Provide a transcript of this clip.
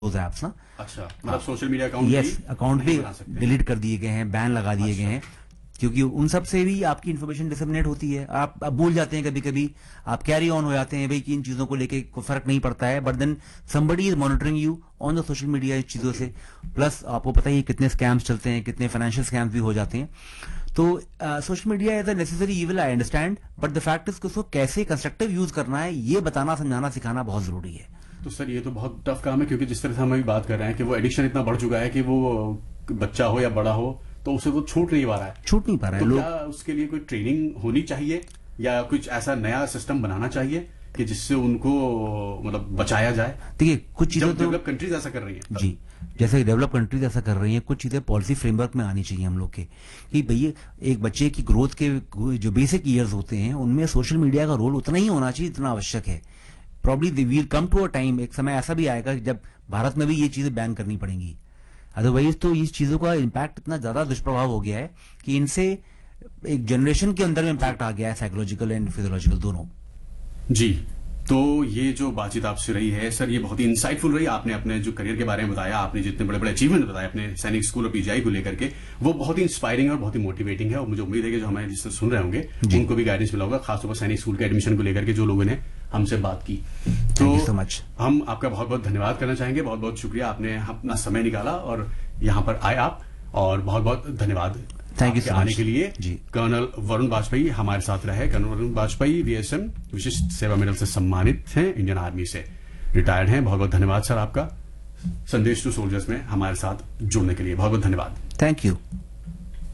Apps ना। अच्छा, मतलब social media account yes, account भी डिलीट कर दिए गए हैं, बैन लगा दिए गए हैं, क्योंकि उन सब से भी आपकी इन्फॉर्मेशन डिसमिनेट होती है। आप भूल जाते हैं कभी कभी, आप कैरी ऑन हो जाते हैं भाई कि इन चीजों को लेके कोई फर्क नहीं पड़ता है, but then somebody is monitoring you on the social media इस चीजों से। प्लस आपको पता ही है कितने स्कैम्स चलते हैं, कितने फाइनेंशियल स्कैम्स भी हो जाते हैं। तो social media is a necessary evil, I understand, but the fact is उसको कैसे कंस्ट्रक्टिव यूज करना है ये बताना, समझाना, सिखाना बहुत जरूरी है। तो सर ये तो बहुत टफ काम है, क्योंकि जिस तरह से हम अभी बात कर रहे हैं कि वो एडिक्शन इतना बढ़ चुका है कि वो बच्चा हो या बड़ा हो तो उसे वो छूट नहीं पा रहा है। तो क्या उसके लिए कोई ट्रेनिंग होनी चाहिए या कुछ ऐसा नया सिस्टम बनाना चाहिए कि जिससे उनको मतलब बचाया जाए? देखिए, कुछ चीजें तो डेवलप कंट्रीज ऐसा कर रही हैं जी, जैसे डेवलप कंट्रीज ऐसा कर रही हैं, कुछ चीजें पॉलिसी फ्रेमवर्क में आनी चाहिए हम लोग के, कि भैया एक बच्चे की ग्रोथ के जो बेसिक ईयर्स होते हैं उनमें सोशल मीडिया का रोल उतना ही होना चाहिए जितना आवश्यक है। Probably we'll come to a time, एक समय ऐसा भी आएगा जब भारत में भी ये चीजें बैन करनी पड़ेंगी। अदरवाइज तो इस चीजों का इम्पैक्ट इतना ज्यादा दुष्प्रभाव हो गया है कि इनसे एक जनरेशन के अंदर में इम्पैक्ट आ गया है, साइकोलॉजिकल एंड फिजियोलॉजिकल दोनों। जी, तो ये जो बातचीत आपसे रही है सर, ये बहुत ही इंसाइटफुल रही। आपने अपने जो करियर के बारे में बताया, आपने जितने बड़े बड़े अचीवमेंट बताए अपने सैनिक स्कूल और पीजीआई को लेकर के, वो बहुत ही इंस्पायरिंग और बहुत ही मोटिवेटिंग है। और मुझे उम्मीद है कि जो हमारे जिससे सुन रहे होंगे उनको भी गाइडेंस मिला होगा, खासतौर पर सैनिक स्कूल के एडमिशन को लेकर के जो लोगों ने हमसे बात की। Thank you so much. हम आपका बहुत बहुत धन्यवाद करना चाहेंगे। बहुत बहुत शुक्रिया, आपने अपना समय निकाला और यहाँ पर आए आप, और बहुत बहुत धन्यवाद थैंक यू आने के लिए। जी, कर्नल वरुण वाजपेयी हमारे साथ रहे। कर्नल वरुण वाजपेयी वीएसएम विशिष्ट सेवा मेडल से सम्मानित हैं, इंडियन आर्मी से रिटायर्ड हैं। बहुत बहुत धन्यवाद सर आपका संदेश टू सोल्जर्स में हमारे साथ जुड़ने के लिए। बहुत बहुत धन्यवाद। Thank you.